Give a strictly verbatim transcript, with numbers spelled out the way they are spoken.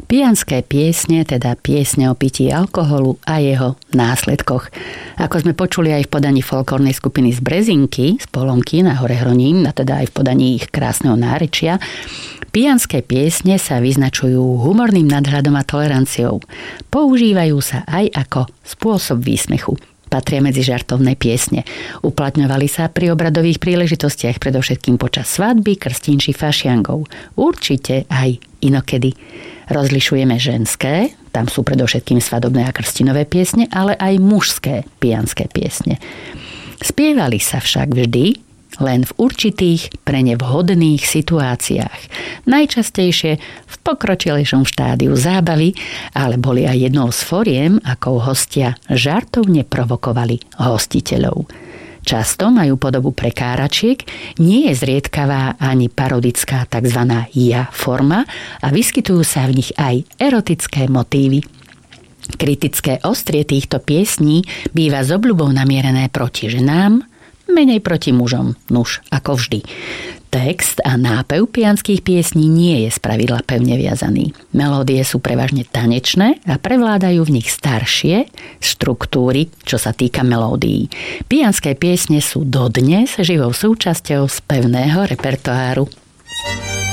Pijanské piesne, teda piesne o pití alkoholu a jeho následkoch. Ako sme počuli aj v podaní folklórnej skupiny z Brezinky, z Polomky na hore Hroním, a teda aj v podaní ich krásneho nárečia, pijanské piesne sa vyznačujú humorným nadhľadom a toleranciou. Používajú sa aj ako spôsob výsmechu. Patria medzi žartovné piesne. Uplatňovali sa pri obradových príležitostiach, predovšetkým počas svadby, krstín či fašiangov. Určite aj inokedy. Rozlišujeme ženské, tam sú predovšetkým svadobné a krstinové piesne, ale aj mužské pijanské piesne. Spievali sa však vždy len v určitých pre ne vhodných situáciách. Najčastejšie v pokročilejšom štádiu zábavy, ale boli aj jednou z foriem, ako hostia žartovne provokovali hostiteľov. Často majú podobu prekáračiek, nie je zriedkavá ani parodická tzv. Ja forma a vyskytujú sa v nich aj erotické motívy. Kritické ostrie týchto piesní býva s obľubou namierené proti ženám, menej proti mužom, nuž ako vždy. Text a nápev pijanských piesní nie je spravidla pevne viazaný. Melódie sú prevažne tanečné a prevládajú v nich staršie štruktúry, čo sa týka melódií. Pijanské piesne sú dodnes živou súčasťou spevného repertoáru.